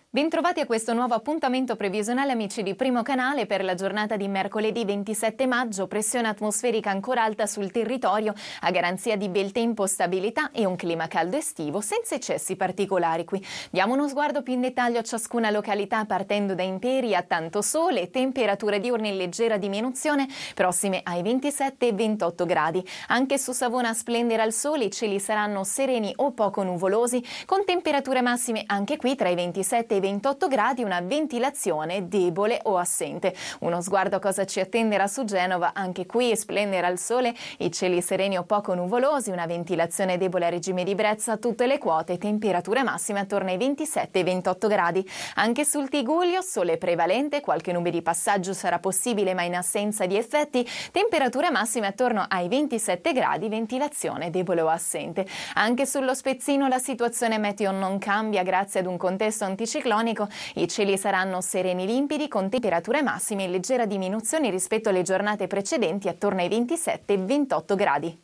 Bentrovati a questo nuovo appuntamento previsionale, amici di Primo Canale, per la giornata di mercoledì 27 maggio. Pressione atmosferica ancora alta sul territorio, a garanzia di bel tempo, stabilità e un clima caldo estivo senza eccessi particolari qui. Diamo uno sguardo più in dettaglio a ciascuna località, partendo da Imperia. Tanto sole, temperature diurne in leggera diminuzione, prossime ai 27 e 28 gradi. Anche su Savona splenderà il sole, i cieli saranno sereni o poco nuvolosi, con temperature massime anche qui tra i 27 e i 28 gradi, una ventilazione debole o assente. Uno sguardo a cosa ci attenderà su Genova, anche qui splenderà il sole, i cieli sereni o poco nuvolosi, una ventilazione debole a regime di brezza a tutte le quote, temperature massime attorno ai 27 e 28 gradi. Anche sul Tigullio sole prevalente, qualche nube di passaggio sarà possibile ma in assenza di effetti, temperature massime attorno ai 27 gradi, ventilazione debole o assente. Anche sullo Spezzino la situazione meteo non cambia grazie ad un contesto anticiclonico. I cieli saranno sereni limpidi con temperature massime in leggera diminuzione rispetto alle giornate precedenti attorno ai 27 e 28 gradi.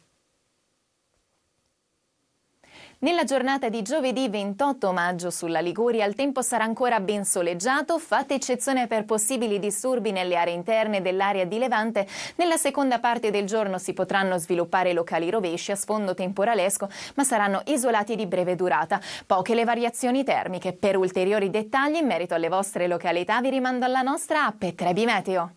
Nella giornata di giovedì 28 maggio sulla Liguria il tempo sarà ancora ben soleggiato, fatta eccezione per possibili disturbi nelle aree interne dell'area di Levante. Nella seconda parte del giorno si potranno sviluppare locali rovesci a sfondo temporalesco, ma saranno isolati di breve durata. Poche le variazioni termiche. Per ulteriori dettagli in merito alle vostre località vi rimando alla nostra app Trebi Meteo.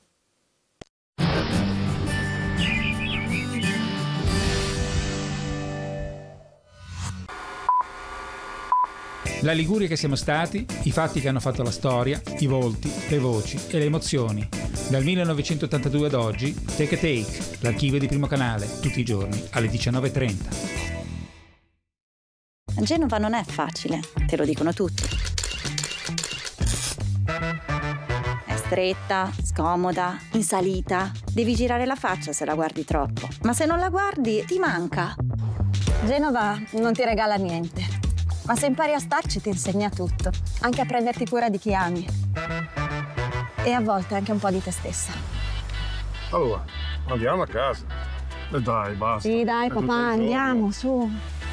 La Liguria che siamo stati, i fatti che hanno fatto la storia, i volti, le voci e le emozioni. Dal 1982 ad oggi, Take a Take, l'archivio di Primo Canale, tutti i giorni alle 19:30. Genova non è facile, te lo dicono tutti. È stretta, scomoda, in salita. Devi girare la faccia se la guardi troppo. Ma se non la guardi, ti manca. Genova non ti regala niente. Ma se impari a starci ti insegna tutto, anche a prenderti cura di chi ami. E a volte anche un po' di te stessa. Allora, andiamo a casa. E dai, basta. Sì, dai, papà, andiamo, su.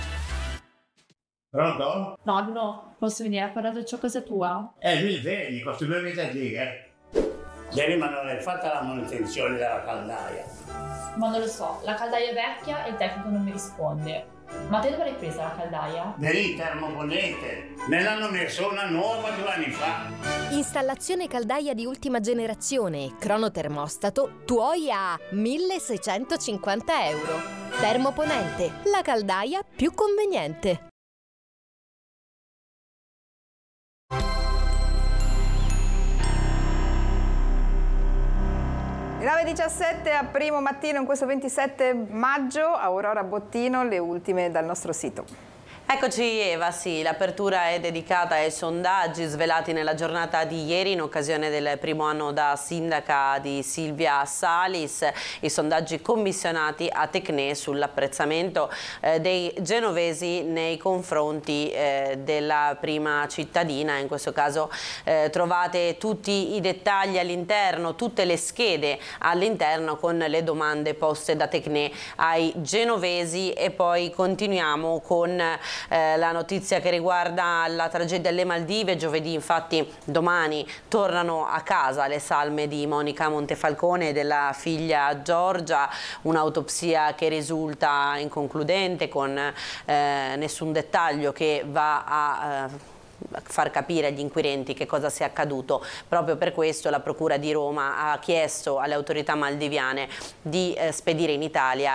Pronto? No, posso venire a parlare ciò cosa tua? Mi vedi, questo due mesi a dire. Ieri ma non hai fatto la manutenzione della caldaia. Ma non lo so, la caldaia è vecchia e il tecnico non mi risponde. Ma te dove l'hai presa la caldaia? Nel termoponente. Me l'hanno messo una nuova 2 anni fa. Installazione caldaia di ultima generazione, cronotermostato, tuoi a 1.650 euro. Termoponente, la caldaia più conveniente. Le 9:17 a Primo Mattino in questo 27 maggio, Aurora Bottino, le ultime dal nostro sito. Eccoci Eva, sì, l'apertura è dedicata ai sondaggi svelati nella giornata di ieri in occasione del primo anno da sindaca di Silvia Salis, i sondaggi commissionati a Tecne sull'apprezzamento dei genovesi nei confronti della prima cittadina. In questo caso trovate tutti i dettagli all'interno, tutte le schede all'interno con le domande poste da Tecne ai genovesi e poi continuiamo con la notizia che riguarda la tragedia alle Maldive. Giovedì, infatti, domani tornano a casa le salme di Monica Montefalcone e della figlia Giorgia, un'autopsia che risulta inconcludente con nessun dettaglio che va a far capire agli inquirenti che cosa sia accaduto. Proprio per questo la Procura di Roma ha chiesto alle autorità maldiviane di spedire in Italia